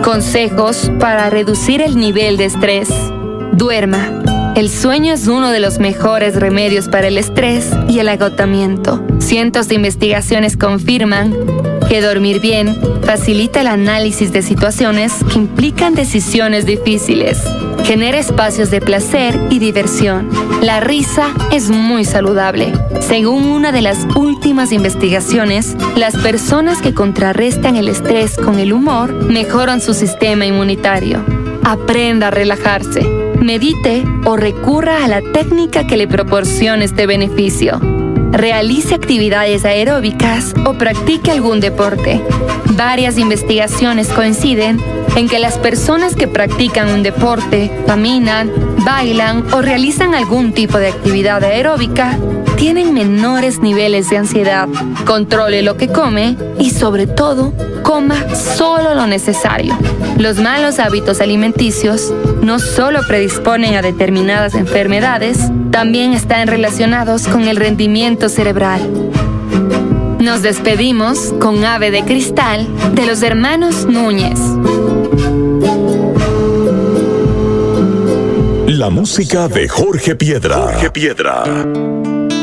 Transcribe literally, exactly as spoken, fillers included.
Consejos para reducir el nivel de estrés. Duerma. El sueño es uno de los mejores remedios para el estrés y el agotamiento. Cientos de investigaciones confirman que dormir bien facilita el análisis de situaciones que implican decisiones difíciles. Genera espacios de placer y diversión. La risa es muy saludable. Según una de las últimas investigaciones, las personas que contrarrestan el estrés con el humor mejoran su sistema inmunitario. Aprenda a relajarse. Medite o recurra a la técnica que le proporcione este beneficio. Realice actividades aeróbicas o practique algún deporte. Varias investigaciones coinciden en que las personas que practican un deporte, caminan, bailan o realizan algún tipo de actividad aeróbica tienen menores niveles de ansiedad. Controle lo que come y, sobre todo, coma solo lo necesario. Los malos hábitos alimenticios no solo predisponen a determinadas enfermedades, también están relacionados con el rendimiento cerebral. Nos despedimos con Ave de Cristal de los hermanos Núñez. La música de Jorge Piedra. Jorge Piedra.